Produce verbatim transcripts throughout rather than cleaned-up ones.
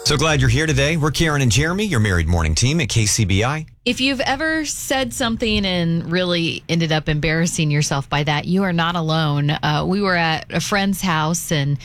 So glad you're here today. We're Karen and Jeremy, your married morning team at K C B I. If you've ever said something and really ended up embarrassing yourself by that, you are not alone. Uh, we were at a friend's house and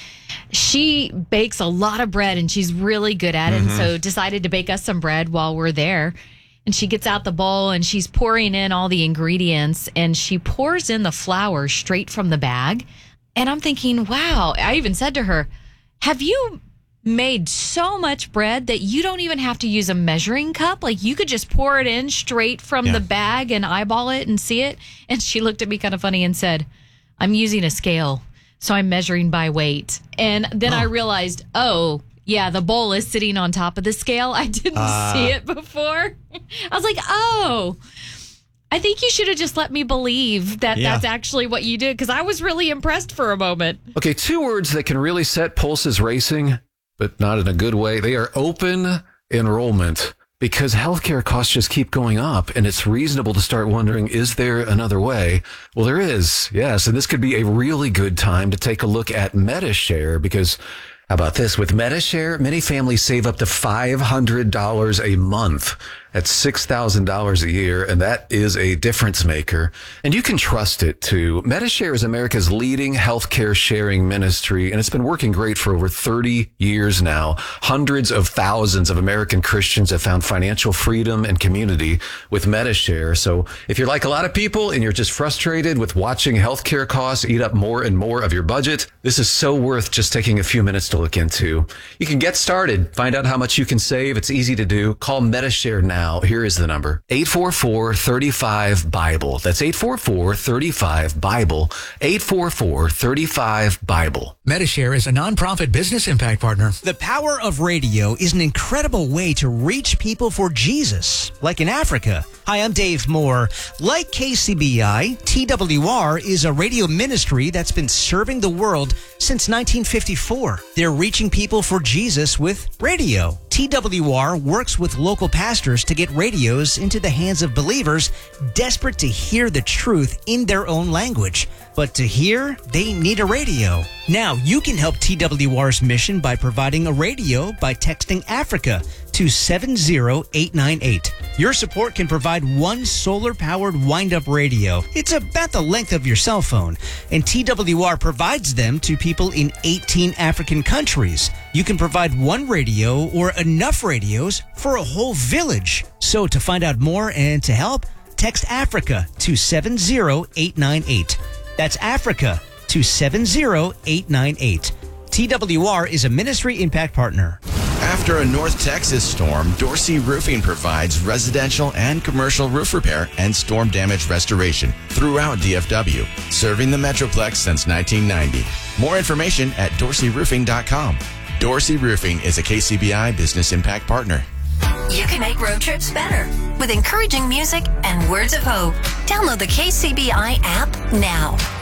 she bakes a lot of bread and she's really good at it. Mm-hmm. And so decided to bake us some bread while we're there. And she gets out the bowl and she's pouring in all the ingredients and she pours in the flour straight from the bag. And I'm thinking, wow, I even said to her, have you made so much bread that you don't even have to use a measuring cup? Like you could just pour it in straight from yeah. the bag and eyeball it and see it. And she looked at me kind of funny and said, I'm using a scale, so I'm measuring by weight. And then oh. I realized, oh, yeah, the bowl is sitting on top of the scale. I didn't uh. see it before. I was like, oh, I think you should have just let me believe that yeah. that's actually what you did, because I was really impressed for a moment. Okay, two words that can really set pulses racing, but not in a good way. They are open enrollment, because healthcare costs just keep going up, and it's reasonable to start wondering, is there another way? Well, there is, yes, and this could be a really good time to take a look at Medi-Share, because how about this? With Medi-Share, many families save up to five hundred dollars a month. That's six thousand dollars a year, and that is a difference maker. And you can trust it, too. Medi-Share is America's leading healthcare sharing ministry, and it's been working great for over thirty years now. Hundreds of thousands of American Christians have found financial freedom and community with Medi-Share. So if you're like a lot of people and you're just frustrated with watching healthcare costs eat up more and more of your budget, this is so worth just taking a few minutes to look into. You can get started, find out how much you can save. It's easy to do. Call Medi-Share now. Here is the number, eight four four, three five, Bible. That's eight four four, three five, Bible, eight four four, three five, Bible. Medi-Share is a nonprofit business impact partner. The power of radio is an incredible way to reach people for Jesus, like in Africa. Hi, I'm Dave Moore. Like K C B I, T W R is a radio ministry that's been serving the world since nineteen fifty-four. They're reaching people for Jesus with radio. T W R works with local pastors to get radios into the hands of believers desperate to hear the truth in their own language. But to hear, they need a radio. Now, you can help T W R's mission by providing a radio by texting Africa to seven zero eight nine eight. Your support can provide one solar-powered wind-up radio. It's about the length of your cell phone, and T W R provides them to people in eighteen African countries. You can provide one radio or enough radios for a whole village. So to find out more and to help, text Africa to seven zero eight nine eight. That's Africa to seven zero eight nine eight. T W R is a ministry impact partner. After a North Texas storm, Dorsey Roofing provides residential and commercial roof repair and storm damage restoration throughout D F W, serving the Metroplex since nineteen ninety. More information at dorsey roofing dot com. Dorsey Roofing is a K C B I business impact partner. You can make road trips better with encouraging music and words of hope. Download the K C B I app now.